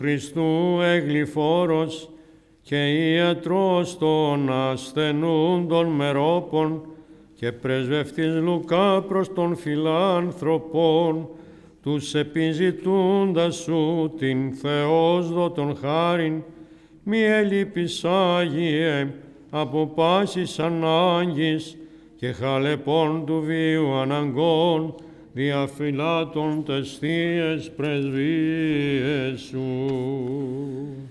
Χριστού εγλυφόρος και ιατρός των ασθενούντων μερόπων και πρεσβευτής Λουκά προς των φιλάνθρωπων, τους επιζητούντας σου την Θεόσδο των χάριν, μη ελείπεις Άγιε από πάσης ανάγκης και χαλεπών του βίου αναγκών, διαφυλάτων τες θείες πρεσβείες σου.